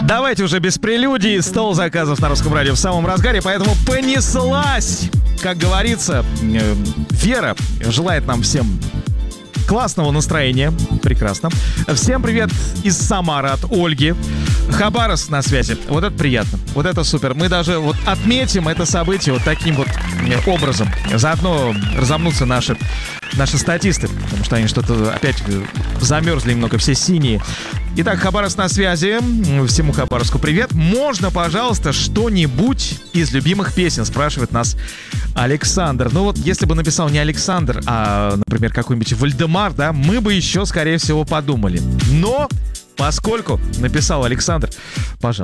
Давайте уже без прелюдий. Стол заказов на Русском радио в самом разгаре, поэтому понеслась! Как говорится, Вера желает нам всем классного настроения. Прекрасно. Всем привет из Самары от Ольги. Хабаровск на связи. Вот это приятно. Вот это супер. Мы даже вот отметим это событие вот таким вот образом. Заодно разомнутся наши статисты, потому что они что-то опять замерзли немного, все синие. Итак, Хабаровск на связи. Всему Хабаровску привет. Можно, пожалуйста, что-нибудь из любимых песен? Спрашивает нас Александр. Ну вот, если бы написал не Александр, а, например, какой-нибудь Вальдемар, да, мы бы еще, скорее всего, подумали. Но, поскольку написал Александр, пожалуйста.